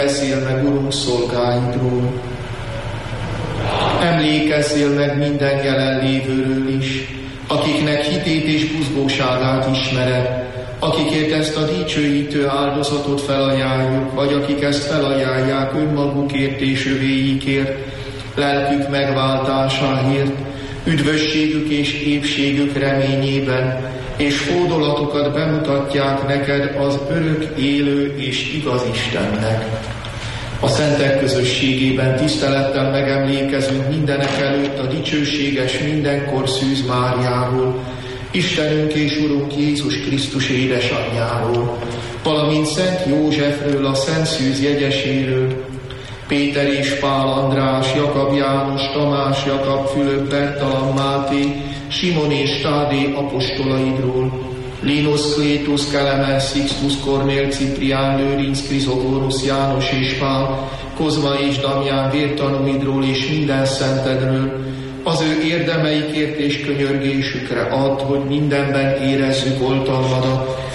Beszél meg, Urunk, szolgáidról. Emlékezzél meg minden jelenlévőről is, akiknek hitét és buzgóságát ismered, akikért ezt a dicsőítő áldozatot felajánljuk, vagy akik ezt felajánlják önmagukért és övéikért, lelkük megváltásáért, üdvösségük és épségük reményében, és hódolatokat bemutatják neked az örök, élő és igaz Istennek. A szentek közösségében tisztelettel megemlékezünk mindenek előtt a dicsőséges, mindenkor Szűz Máriáról, Istenünk és Urunk Jézus Krisztus édesanyjáról, valamint Szent Józsefről, a Szent Szűz jegyeséről, Péter és Pál András, Jakab János, Tamás, Jakab, Fülöp, Bertalan, Máté, Simon és Tádé apostolaidról, Linus, Klétus, Kelemen, Sixtus, Kornél, Ciprián, Lőrinc, Krizogónusz, János és Pál, Kozma és Damján, vértanúidról és minden szentedről, az ő érdemeikért és könyörgésükre add, hogy mindenben érezzük oltalmadat,